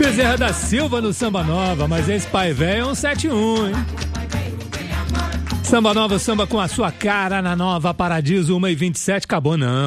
Bezerra da Silva no Samba Nova, mas esse pai velho é um 7-1, hein? Samba Nova, samba com a sua cara na Nova Paradiso, 1h27. Acabou não.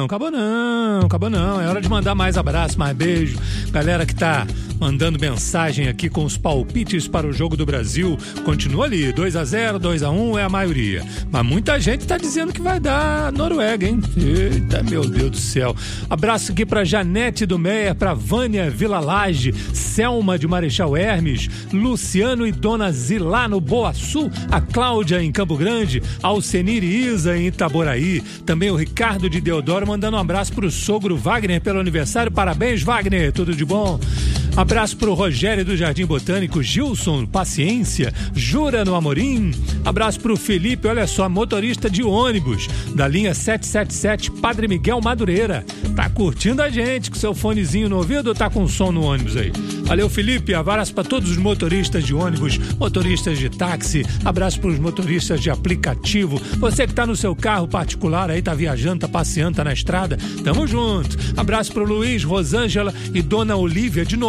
É hora de mandar mais abraço, mais beijo. Galera que tá mandando mensagem aqui com os palpites para o jogo do Brasil. Continua ali, 2-0, 2-1 é a maioria. Mas muita gente tá dizendo que vai dar Noruega, hein? Eita, meu Deus do céu. Abraço aqui pra Janete do Meia, pra Vânia Vila Laje, Selma de Marechal Hermes, Luciano e Dona Zilá no Boaçu, a Cláudia em Campo Grande, Alcenir e Isa em Itaboraí, também o Ricardo de Deodoro mandando um abraço pro sogro Wagner pelo aniversário. Parabéns, Wagner, tudo de bom. Abraço pro Rogério do Jardim Botânico, Gilson, Paciência, Jura no Amorim. Abraço pro Felipe, olha só, motorista de ônibus da linha 777 Padre Miguel Madureira. Tá curtindo a gente com seu fonezinho no ouvido ou tá com som no ônibus aí? Valeu, Felipe. Abraço para todos os motoristas de ônibus, motoristas de táxi. Abraço pros motoristas de aplicativo. Você que tá no seu carro particular aí, tá viajando, tá passeando, tá na estrada. Tamo junto. Abraço pro Luiz, Rosângela e Dona Olívia, de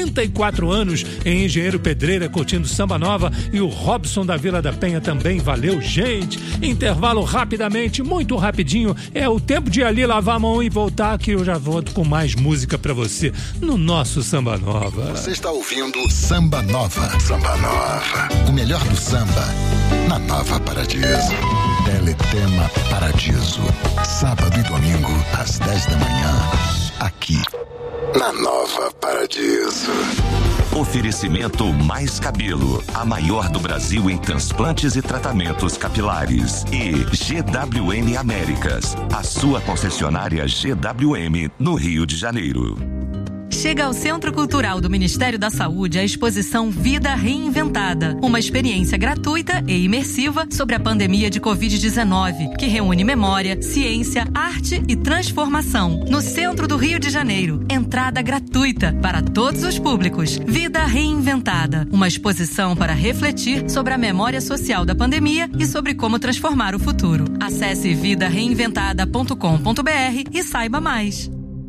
94 anos, em Engenheiro Pedreira, curtindo Samba Nova, e o Robson da Vila da Penha também. Valeu, gente. Intervalo rapidamente, muito rapidinho. É o tempo de ir ali lavar a mão e voltar, que eu já volto com mais música pra você no nosso Samba Nova. Você está ouvindo Samba Nova. Samba Nova. O melhor do samba na Nova Paradiso. Teletema Paradiso. Sábado e domingo, às 10 da manhã. Aqui, na Nova Paradiso. Oferecimento Mais Cabelo, a maior do Brasil em transplantes e tratamentos capilares. E GWM Américas, a sua concessionária GWM no Rio de Janeiro. Chega ao Centro Cultural do Ministério da Saúde a exposição Vida Reinventada, uma experiência gratuita e imersiva sobre a pandemia de Covid-19, que reúne memória, ciência, arte e transformação. No centro do Rio de Janeiro, entrada gratuita para todos os públicos. Vida Reinventada, uma exposição para refletir sobre a memória social da pandemia e sobre como transformar o futuro. Acesse vidareinventada.com.br e saiba mais.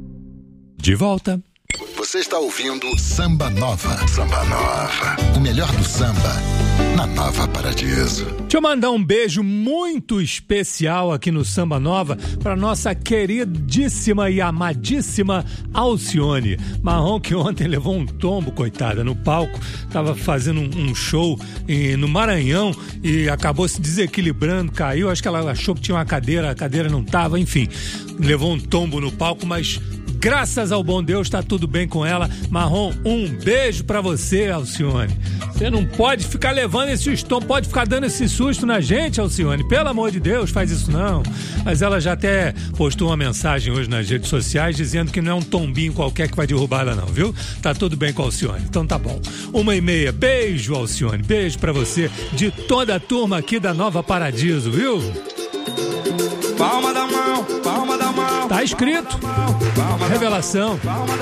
De volta. Você está ouvindo Samba Nova. Samba Nova. O melhor do samba na Nova Paradiso. Deixa eu mandar um beijo muito especial aqui no Samba Nova para nossa queridíssima e amadíssima Alcione Marrom, que ontem levou um tombo, coitada, no palco. Tava fazendo um show no Maranhão e acabou se desequilibrando, caiu. Acho que ela achou que tinha uma cadeira, a cadeira não tava, enfim. Levou um tombo no palco, mas graças ao bom Deus, tá tudo bem com ela. Marrom, um beijo pra você, Alcione. Você não pode ficar levando esse tom, pode ficar dando esse susto na gente, Alcione. Pelo amor de Deus, faz isso não. Mas ela já até postou uma mensagem hoje nas redes sociais dizendo que não é um tombinho qualquer que vai derrubar ela não, viu? Tá tudo bem com a Alcione. Então tá bom. 1h30. Beijo, Alcione. Beijo pra você de toda a turma aqui da Nova Paradiso, viu? Palma da mão, palma da mão. Tá escrito. Revelação.